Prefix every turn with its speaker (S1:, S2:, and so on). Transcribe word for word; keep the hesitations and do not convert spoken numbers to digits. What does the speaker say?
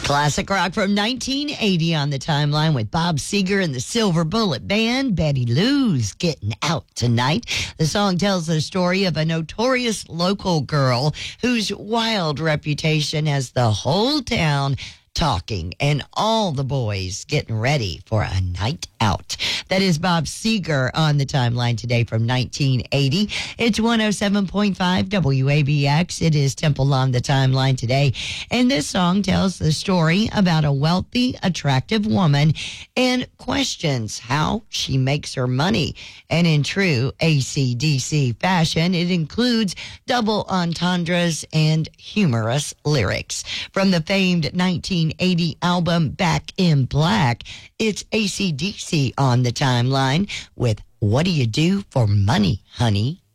S1: Classic rock from nineteen eighty on the timeline with Bob Seger and the Silver Bullet Band. Betty Lou's Getting Out Tonight. The song tells the story of a notorious local girl whose wild reputation has the whole town talking and all the boys getting ready for a night out. That is Bob Seger on the timeline today from nineteen eighty. It's one oh seven point five W A B X. It is Temple on the timeline today. And this song tells the story about a wealthy, attractive woman and questions how she makes her money. And in true A C D C fashion, it includes double entendres and humorous lyrics. From the famed nineteen eighty album Back in Black, it's A C D C on the timeline with What Do You Do for Money, Honey?